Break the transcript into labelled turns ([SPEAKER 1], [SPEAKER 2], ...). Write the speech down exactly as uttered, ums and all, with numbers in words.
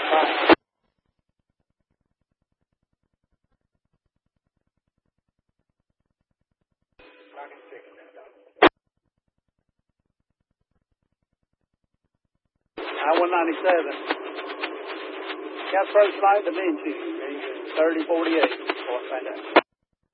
[SPEAKER 1] Bye. I one ninety-seven. Got first light to Vinci. thirty forty-eight.